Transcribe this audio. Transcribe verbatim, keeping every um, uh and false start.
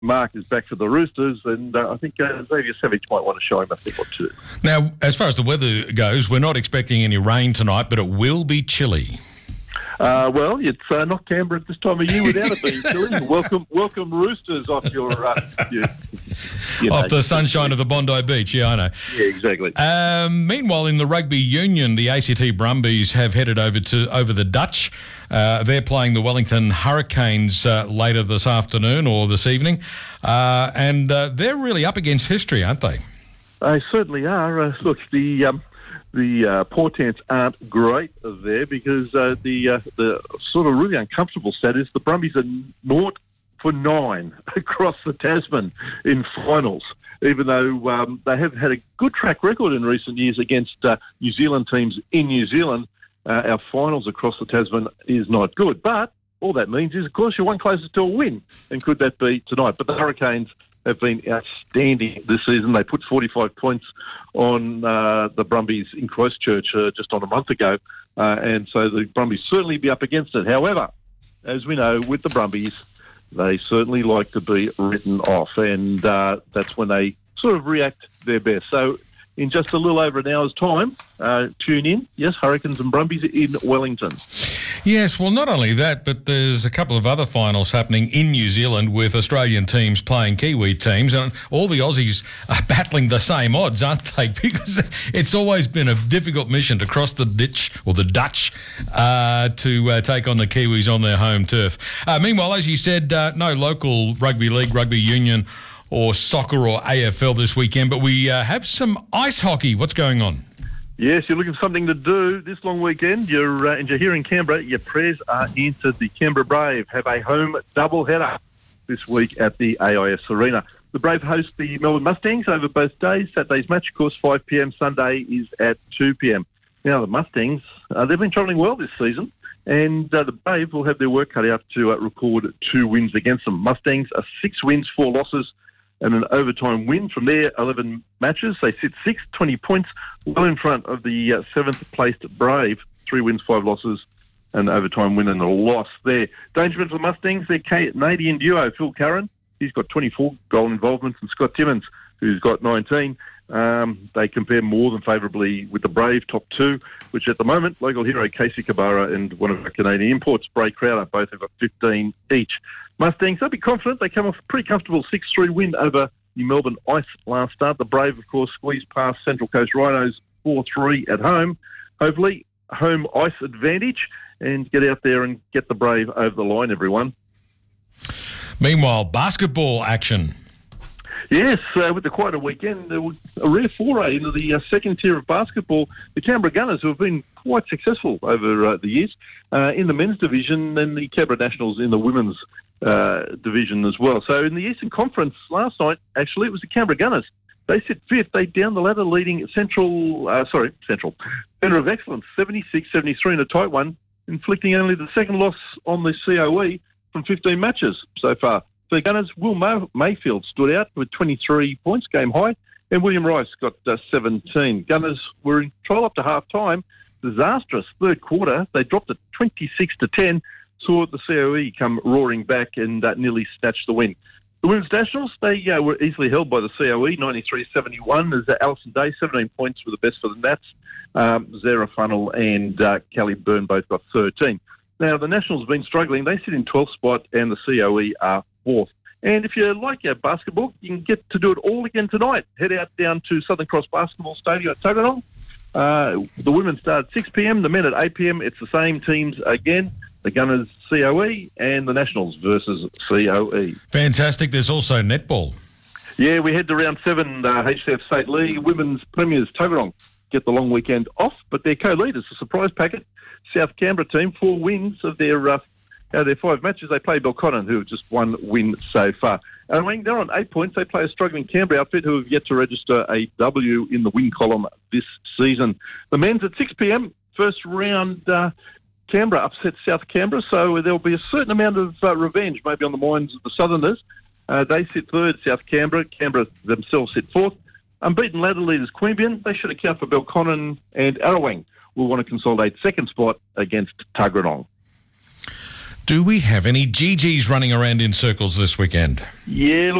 Mark is back for the Roosters, and uh, I think uh, Xavier Savage might want to show him a thing or two. Now, as far as the weather goes, we're not expecting any rain tonight, but it will be chilly. Uh, well, it's uh, not Canberra at this time of year without it being chilly. welcome, welcome Roosters off your, uh, your you know, off the sunshine of the Bondi Beach. Yeah, I know. Yeah, exactly. Um, meanwhile, in the rugby union, the A C T Brumbies have headed over to over the Dutch. Uh, they're playing the Wellington Hurricanes uh, later this afternoon or this evening, uh, and uh, they're really up against history, aren't they? They certainly are. Uh, look, the. Um, The uh, portents aren't great there because uh, the uh, the sort of really uncomfortable stat is the Brumbies are naught for nine across the Tasman in finals, even though um, they have had a good track record in recent years against uh, New Zealand teams in New Zealand. Uh, our finals across the Tasman is not good. But all that means is, of course, you're one closest to a win. And could that be tonight? But the Hurricanes have been outstanding this season. They put forty-five points on uh, the Brumbies in Christchurch uh, just on a month ago, uh, and so the Brumbies certainly be up against it. However, as we know, with the Brumbies, they certainly like to be written off, and uh, that's when they sort of react their best. So in just a little over an hour's time, uh, tune in. Yes, Hurricanes and Brumbies in Wellington. Yes, well, not only that, but there's a couple of other finals happening in New Zealand with Australian teams playing Kiwi teams, and all the Aussies are battling the same odds, aren't they? Because it's always been a difficult mission to cross the ditch, or the Dutch, uh, to uh, take on the Kiwis on their home turf. Uh, meanwhile, as you said, uh, no local rugby league, rugby union, or soccer or A F L this weekend, but we uh, have some ice hockey. What's going on? Yes, you're looking for something to do this long weekend. You're uh, and you're here in Canberra. Your prayers are entered. The Canberra Brave have a home doubleheader this week at the A I S Arena. The Brave host the Melbourne Mustangs over both days. Saturday's match, of course, five p.m. Sunday is at two p.m. Now, the Mustangs, uh, they've been travelling well this season, and uh, the Brave will have their work cut out to uh, record two wins against them. Mustangs are six wins, four losses, and an overtime win from their eleven matches. They sit sixth, twenty points, well in front of the uh, seventh-placed Brave, three wins, five losses, an overtime win and a loss there. Dangerous for the Mustangs, their Canadian duo, Phil Curran, he's got twenty-four goal involvements, and Scott Timmins, who's got nineteen. Um, they compare more than favourably with the Brave top two, which at the moment, local hero Casey Kabara and one of our Canadian imports, Bray Crowder, both have got fifteen each. Mustangs, they'll be confident. They come off a pretty comfortable six three win over the Melbourne Ice last start. The Brave, of course, squeezed past Central Coast Rhinos four three at home. Hopefully, home ice advantage, and get out there and get the Brave over the line, everyone. Meanwhile, basketball action. Yes, uh, with the quite a weekend, there was a rare foray into the uh, second tier of basketball. The Canberra Gunners, who have been quite successful over uh, the years uh, in the men's division, and the Canberra Nationals in the women's uh, division as well. So in the Eastern Conference last night, actually, it was the Canberra Gunners. They sit fifth. They down the ladder, leading Central, uh, sorry, Central, Centre of Excellence, seventy-six seventy-three in a tight one, inflicting only the second loss on the C O E from fifteen matches so far. For the Gunners, Will May- Mayfield stood out with twenty-three points, game high, and William Rice got uh, seventeen. Gunners were in control up to half-time. Disastrous third quarter. They dropped it twenty-six to ten, saw the C O E come roaring back and uh, nearly snatched the win. The Women's Nationals, they uh, were easily held by the C O E, ninety-three seventy-one, as uh, Alison Day, seventeen points were the best for the Nats. Um, Zara Funnell and uh, Kelly Byrne both got thirteen. Now, the Nationals have been struggling. They sit in twelfth spot, and the C O E are fourth. And if you like your basketball, you can get to do it all again tonight. Head out down to Southern Cross Basketball Stadium at Tuggeranong. Uh, the women start at six p.m, the men at eight p.m. It's the same teams again. The Gunners, C O E, and the Nationals versus C O E. Fantastic. There's also netball. Yeah, we head to round seven, uh, H C F State League. Women's Premiers Tuggeranong get the long weekend off, but their co-leaders, a surprise packet, South Canberra team, four wins of their uh, out of their five matches. They play Belconnen, who have just one win so far. And I mean, they're on eight points. They play a struggling Canberra outfit who have yet to register a W in the win column this season. The men's at six p.m, first round, uh, Canberra upset South Canberra, so there'll be a certain amount of uh, revenge maybe on the minds of the Southerners. Uh, they sit third, South Canberra. Canberra themselves sit fourth. Unbeaten ladder leaders Queanbeyan, they should account for Belconnen, and Arrowang will want to consolidate second spot against Tuggeranong. Do we have any G Gs running around in circles this weekend? Yeah,